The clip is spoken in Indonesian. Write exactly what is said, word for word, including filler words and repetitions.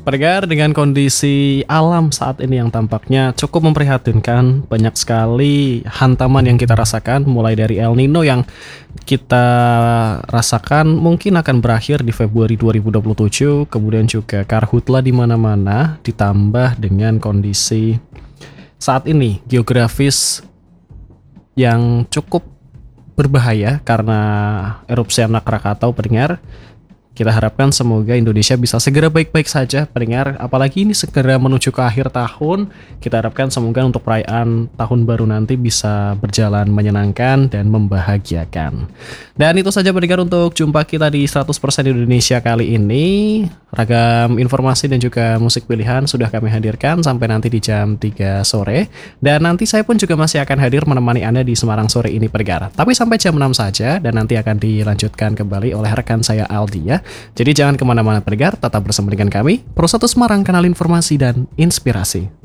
Pendengar, dengan kondisi alam saat ini yang tampaknya cukup memprihatinkan, banyak sekali hantaman yang kita rasakan, mulai dari El Nino yang kita rasakan mungkin akan berakhir di Februari dua ribu dua puluh tujuh, kemudian juga karhutla di mana-mana, ditambah dengan kondisi saat ini geografis yang cukup berbahaya karena erupsi anak Krakatau. Pendengar, kita harapkan semoga Indonesia bisa segera baik-baik saja, pendengar. Apalagi ini segera menuju ke akhir tahun. Kita harapkan semoga untuk perayaan tahun baru nanti bisa berjalan menyenangkan dan membahagiakan. Dan itu saja pendengar untuk jumpa kita di seratus persen Indonesia kali ini. Ragam informasi dan juga musik pilihan sudah kami hadirkan sampai nanti di jam tiga sore. Dan nanti saya pun juga masih akan hadir menemani Anda di Semarang sore ini, pendengar. Tapi sampai jam enam saja, dan nanti akan dilanjutkan kembali oleh rekan saya Aldi ya. Jadi jangan kemana-mana pendengar, tetap bersama dengan kami, Pro satu Semarang, kanal informasi dan inspirasi.